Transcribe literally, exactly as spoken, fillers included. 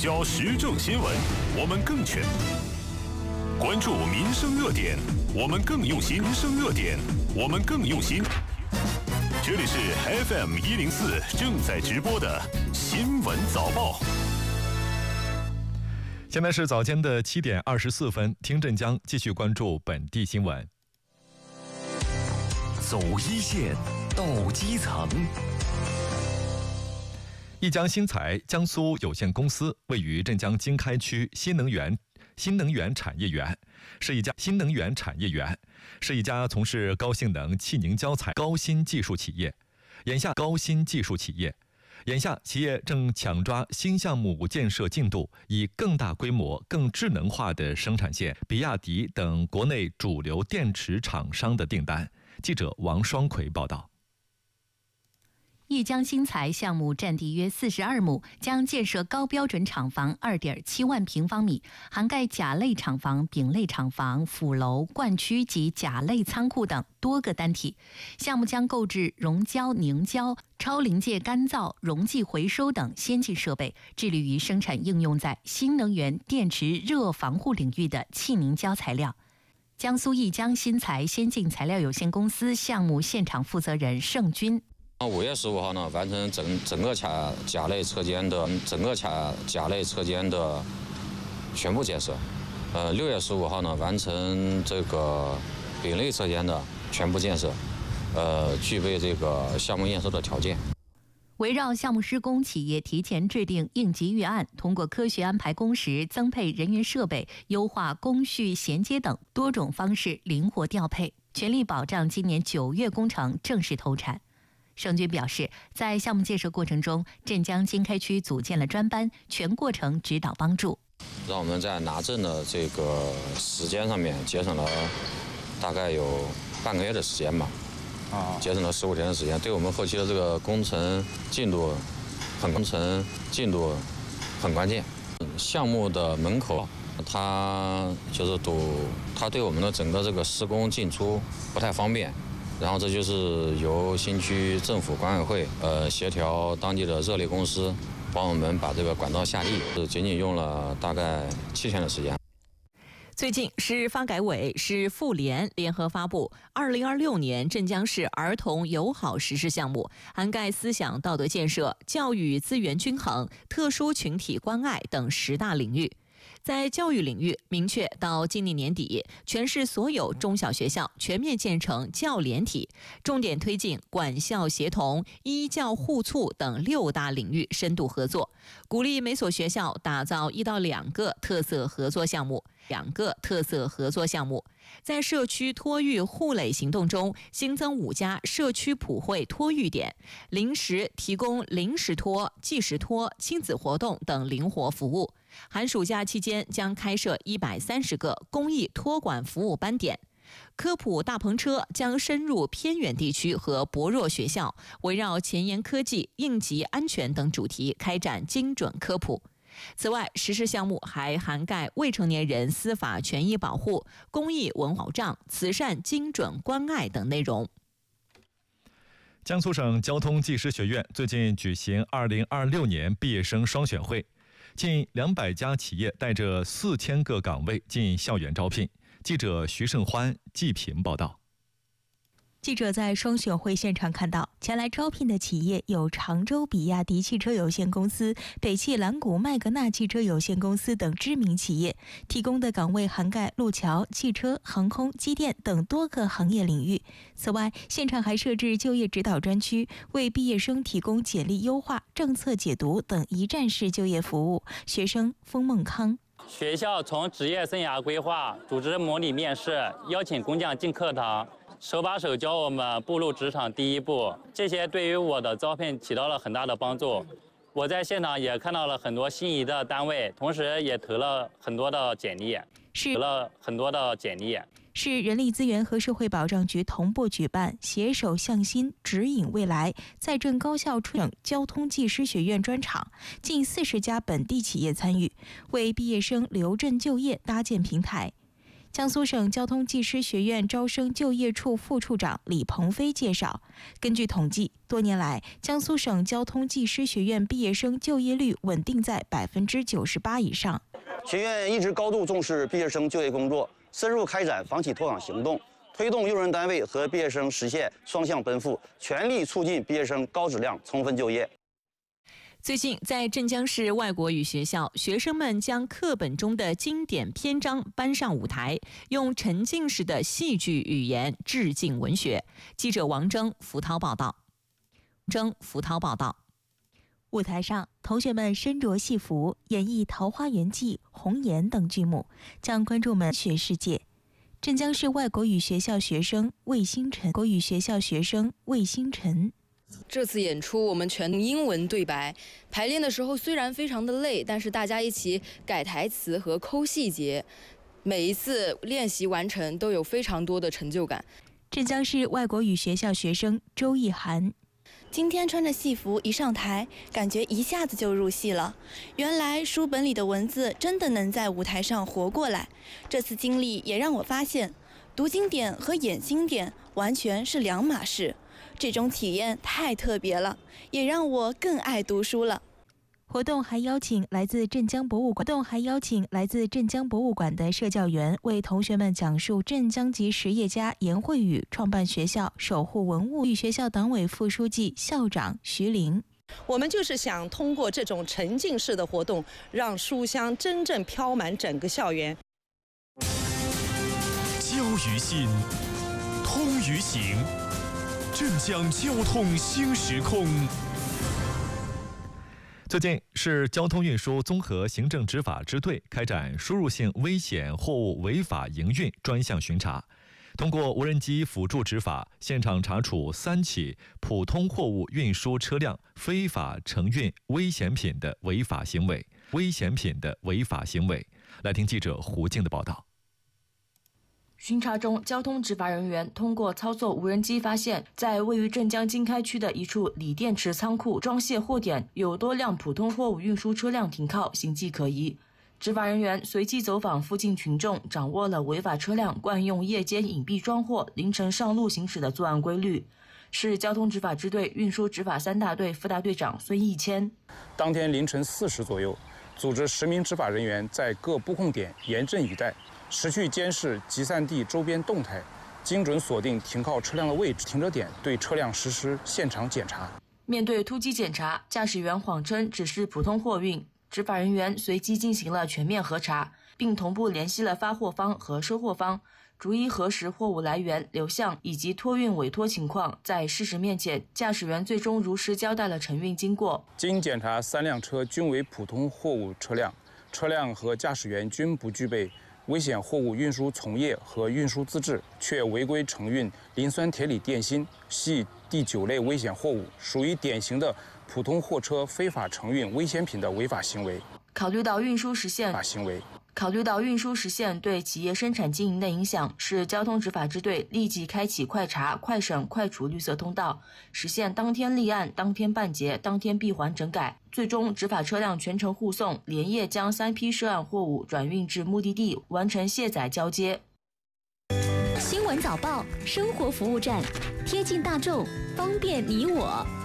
焦时政新闻，我们更全；关注民生热点，我们更用心。民生热点，我们更用心。这里是 F M 一零四正在直播的新闻早报。 现在是早间的七点二十四分，听镇江继续关注本地新闻。 走一线，到基层。 一江新材江苏有限公司位于镇江经开区新能源新能源产业园，是一家新能源产业园，是一家从事高性能气凝胶材高新技术企业。眼下高新技术企业，眼下企业正抢抓新项目建设进度，以更大规模、更智能化的生产线，比亚迪等国内主流电池厂商的订单。记者王双奎报道。 一江新材项目占地约四十二亩，将建设高标准厂房 二点七万平方米，涵盖甲类厂房、丙类厂房、辅楼、灌区及甲类仓库等多个单体。项目将购置溶胶、凝胶、超临界干燥、溶剂回收等先进设备，致力于生产应用在新能源电池热防护领域的气凝胶材料。江苏一江新材先进材料有限公司项目现场负责人盛军。 五月十五号呢，完成整整个甲甲类车间的整个甲甲类车间的全部建设。呃，六月十五号呢，完成这个丙类车间的全部建设，呃，具备这个项目验收的条件。 围绕项目施工，企业提前制定应急预案，通过科学安排工时、增配人员设备、优化工序衔接等多种方式灵活调配，全力保障今年九月工程正式投产。盛军表示，在项目建设过程中，镇江经开区组建了专班，全过程指导帮助， 让我们在拿证的这个时间上面节省了大概有半个月的时间吧，啊，节省了十五天的时间，对我们后期的这个工程进度很工程进度很关键。项目的门口，它就是堵，它对我们的整个这个施工进出不太方便。然后这就是由新区政府管委会呃协调当地的热力公司，帮我们把这个管道下地，是仅仅用了大概七天的时间。 最近，市发改委、市妇联联合发布二零二六年镇江市儿童友好实施项目，涵盖思想道德建设、教育资源均衡、特殊群体关爱等十大领域。在教育领域，明确到今年年底，全市所有中小学校全面建成教联体，重点推进管校协同、医教互促等六大领域深度合作，鼓励每所学校打造一到两个特色合作项目。两个特色合作项目，在社区托育互类行动中，新增五家社区普惠托育点，临时提供临时托、即时托、亲子活动等灵活服务。寒暑假期间将开设一百三十个公益托管服务班点。科普大篷车将深入偏远地区和薄弱学校，围绕前沿科技、应急安全等主题开展精准科普。此外，实施项目还涵盖未成年人司法权益保护、公益文化保障、慈善精准关爱等内容。 江苏省交通技师学院最近举行二零二六年毕业生双选会，近两百家企业带着四千个岗位进校园招聘。记者徐胜欢、季平报道。 记者在双选会现场看到，前来招聘的企业有常州比亚迪汽车有限公司、北汽蓝谷麦格纳汽车有限公司等知名企业，提供的岗位涵盖路桥、汽车、航空、机电等多个行业领域。此外，现场还设置就业指导专区，为毕业生提供简历优化、政策解读等一站式就业服务。学生封梦康。 学校从职业生涯规划、组织模拟面试、邀请工匠进课堂，手把手教我们步入职场第一步，这些对于我的招聘起到了很大的帮助。我在现场也看到了很多心仪的单位，同时也投了很多的简历，投了很多的简历。 市人力资源和社会保障局同步举办携手向心，指引未来在镇高校省交通技师学院专场，近四十家本地企业参与，为毕业生留镇就业搭建平台。 江苏省交通技师学院招生就业处副处长李鹏飞介绍，根据统计，多年来，江苏省交通技师学院毕业生就业率稳定在百分之九十八以上。 学院一直高度重视毕业生就业工作，深入开展房企脱岗行动，推动用人单位和毕业生实现双向奔赴，全力促进毕业生高质量充分就业。 最近，在镇江市外国语学校，学生们将课本中的经典篇章搬上舞台，用沉浸式的戏剧语言致敬文学。记者王征、福涛报道。征、福涛报道。 舞台上，同学们身着戏服，演绎《桃花源记》《红颜》等剧目，将观众们学世界。镇江市外国语学校学生魏星辰，国语学校学生魏星辰。 这次演出我们全英文对白，排练的时候虽然非常的累，但是大家一起改台词和抠细节，每一次练习完成都有非常多的成就感。 镇江市外国语学校学生周艺涵。 今天穿着戏服一上台，感觉一下子就入戏了。原来书本里的文字真的能在舞台上活过来。这次经历也让我发现，读经典和演经典完全是两码事。这种体验太特别了，也让我更爱读书了。 活动还邀请来自镇江博物馆，活动还邀请来自镇江博物馆的社教员为同学们讲述镇江籍实业家严慧宇创办学校、守护文物。与学校党委副书记、校长徐玲。 我们就是想通过这种沉浸式的活动，让书香真正飘满整个校园。 交于心，通于行。镇江交通新时空。 最近，市交通运输综合行政执法支队开展输入性危险货物违法营运专项巡查，通过无人机辅助执法，现场查处三起普通货物运输车辆非法承运危险品的违法行为。危险品的违法行为，来听记者胡静的报道。 巡查中，交通执法人员通过操作无人机发现，在位于镇江经开区的一处锂电池仓库装卸货点，有多辆普通货物运输车辆停靠，形迹可疑。执法人员随即走访附近群众，掌握了违法车辆惯用夜间隐蔽装货、凌晨上路行驶的作案规律。市交通执法支队运输执法三大队副大队长孙义谦。 当天凌晨四时左右，组织十名执法人员在各布控点严阵以待，持续监视集散地周边动态，精准锁定停靠车辆的位置、停车点，对车辆实施现场检查。 面对突击检查，驾驶员谎称只是普通货运，执法人员随即进行了全面核查，并同步联系了发货方和收货方，逐一核实货物来源、流向以及托运委托情况。在事实面前，驾驶员最终如实交代了承运经过。 经检查，三辆车均为普通货物车辆，车辆和驾驶员均不具备危险货物运输从业和运输资质，却违规承运磷酸铁锂电芯，系第九类危险货物，属于典型的普通货车非法承运危险品的违法行为。 考虑到运输实现法行为。 考虑到运输实现对企业生产经营的影响，市交通执法支队立即开启快查、快审、快处绿色通道，实现当天立案、当天办结、当天闭环整改。最终，执法车辆全程护送，连夜将三批涉案货物转运至目的地，完成卸载交接。 新闻早报，生活服务站，贴近大众，方便你我。